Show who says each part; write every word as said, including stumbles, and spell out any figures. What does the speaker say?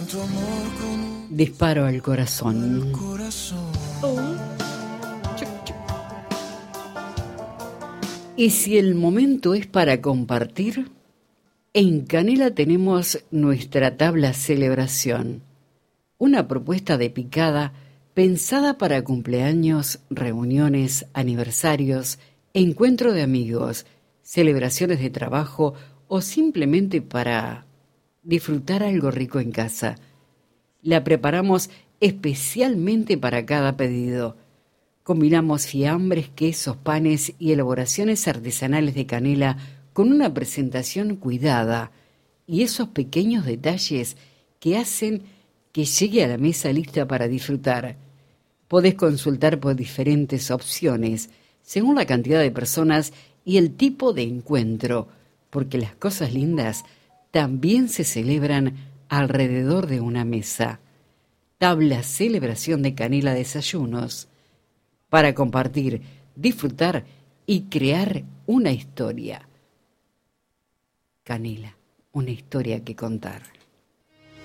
Speaker 1: Disparo al corazón. Y si el momento es para compartir, en Canela tenemos nuestra tabla celebración. Una propuesta de picada pensada para cumpleaños, reuniones, aniversarios, encuentro de amigos, celebraciones de trabajo o simplemente para disfrutar algo rico en casa. La preparamos especialmente para cada pedido. Combinamos fiambres, quesos, panes y elaboraciones artesanales de canela con una presentación cuidada y esos pequeños detalles que hacen que llegue a la mesa lista para disfrutar. Podés consultar por diferentes opciones, según la cantidad de personas y el tipo de encuentro, porque las cosas lindas también se celebran alrededor de una mesa. Tabla celebración de Canela Desayunos, para compartir, disfrutar y crear una historia. Canela, una historia que contar.